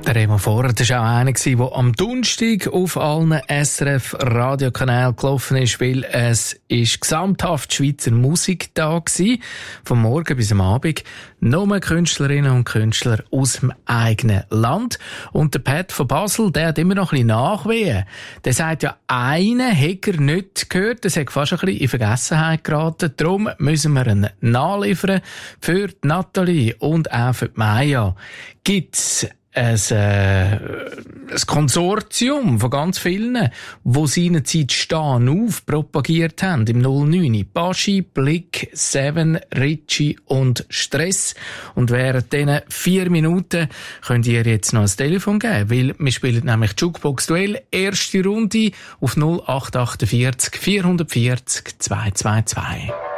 Der Remo Vorer, das war auch einer, der am Donnerstag auf allen SRF-Radiokanälen gelaufen ist, weil es ist gesamthaft Schweizer Musik da war. Vom Morgen bis am Abend. Nur Künstlerinnen und Künstler aus dem eigenen Land. Und der Pat von Basel, der hat immer noch ein bisschen Nachwehen. Der sagt ja, einen hätte er nicht gehört. Das hat fast ein bisschen in Vergessenheit geraten. Darum müssen wir ihn nachliefern für die Nathalie und auch für die Maya. Gibt's ein Konsortium von ganz vielen, die seinerzeit Stehen auf propagiert haben im 09. Baschi, Blick, Seven, Ritchie und Stress. Und während diesen 4 Minuten könnt ihr jetzt noch ein Telefon geben, weil wir spielen nämlich Jukebox Duell, erste Runde auf 0848 440 222.